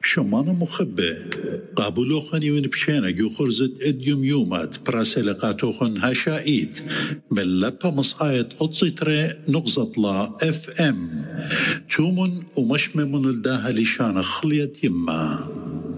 شمانة مخبة قابلوخن ونبشينا جو خرزت اديوم يومات براسلقاتوخن هشائيت من لبا مصايت أتصيتري نغزطلا FM تومن ومشممن الداها لشان خليت يما